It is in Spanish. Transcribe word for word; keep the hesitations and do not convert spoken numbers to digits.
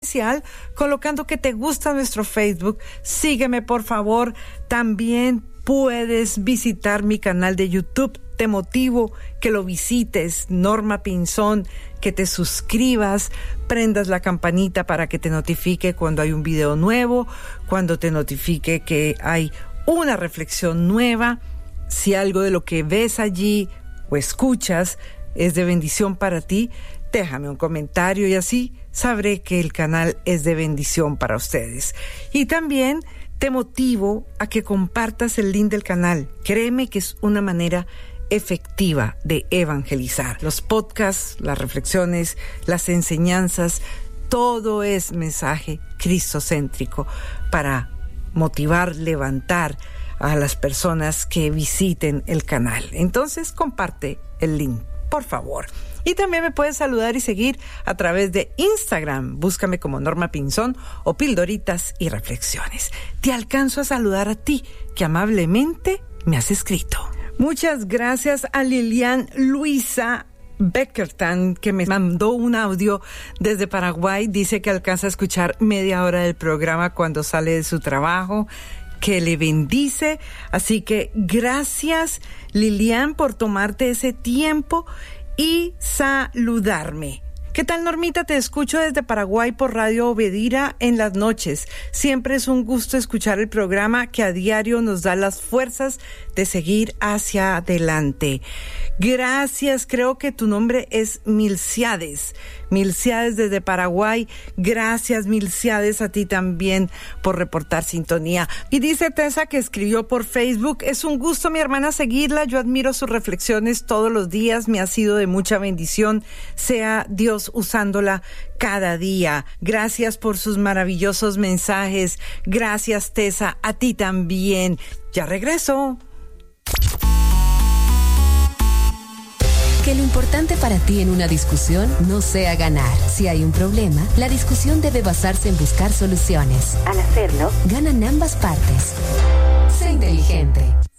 especial colocando que te gusta nuestro Facebook. Sígueme, por favor. También puedes visitar mi canal de YouTube. Te motivo que lo visites, Norma Pinzón, que te suscribas, prendas la campanita para que te notifique cuando hay un video nuevo, cuando te notifique que hay una reflexión nueva. Si algo de lo que ves allí o escuchas es de bendición para ti, déjame un comentario y así sabré que el canal es de bendición para ustedes. Y también te motivo a que compartas el link del canal. Créeme que es una manera efectiva de evangelizar. Los podcasts, las reflexiones, las enseñanzas, todo es mensaje cristocéntrico para motivar, levantar a las personas que visiten el canal. Entonces, comparte el link, por favor. Y también me puedes saludar y seguir a través de Instagram. Búscame como Norma Pinzón o Pildoritas y Reflexiones. Te alcanzo a saludar a ti, que amablemente me has escrito. Muchas gracias a Lilian Luisa Beckertan, que me mandó un audio desde Paraguay. Dice que alcanza a escuchar media hora del programa cuando sale de su trabajo, que le bendice. Así que gracias, Lilian, por tomarte ese tiempo y saludarme. ¿Qué tal, Normita? Te escucho desde Paraguay por Radio Obedira en las noches. Siempre es un gusto escuchar el programa que a diario nos da las fuerzas de seguir hacia adelante. Gracias, creo que tu nombre es Milciades. Milciades desde Paraguay. Gracias, Milciades, a ti también por reportar sintonía. Y dice Tessa, que escribió por Facebook: es un gusto, mi hermana, seguirla. Yo admiro sus reflexiones todos los días. Me ha sido de mucha bendición. Sea Dios usándola cada día. Gracias por sus maravillosos mensajes. Gracias, Tessa, a ti también. Ya regreso. Que lo importante para ti en una discusión no sea ganar. Si hay un problema, la discusión debe basarse en buscar soluciones. Al hacerlo, ganan ambas partes. Sé inteligente.